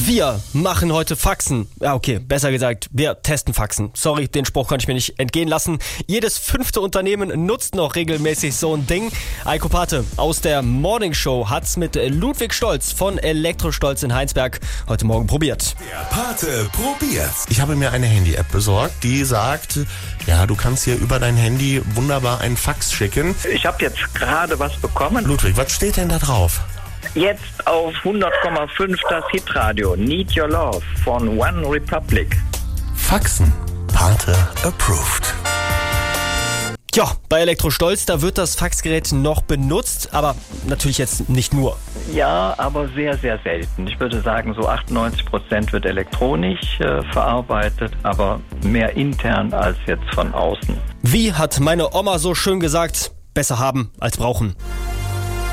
Wir machen heute Faxen. Ja, okay, besser gesagt, wir testen Faxen. Sorry, den Spruch konnte ich mir nicht entgehen lassen. Jedes 5. Unternehmen nutzt noch regelmäßig so ein Ding. Eiko Pate aus der Morning Show hat's mit Ludwig Stolz von Elektrostolz in Heinsberg heute Morgen probiert. Der Pate probiert. Ich habe mir eine Handy-App besorgt, die sagt, ja, du kannst hier über dein Handy wunderbar einen Fax schicken. Ich habe jetzt gerade was bekommen. Ludwig, was steht denn da drauf? Jetzt auf 100,5 das Hitradio Need Your Love von One Republic. Faxen. Pate approved. Ja, bei Elektrostolz, da wird das Faxgerät noch benutzt, aber natürlich jetzt nicht nur. Ja, aber sehr, sehr selten. Ich würde sagen, so 98% wird elektronisch verarbeitet, aber mehr intern als jetzt von außen. Wie hat meine Oma so schön gesagt, besser haben als brauchen.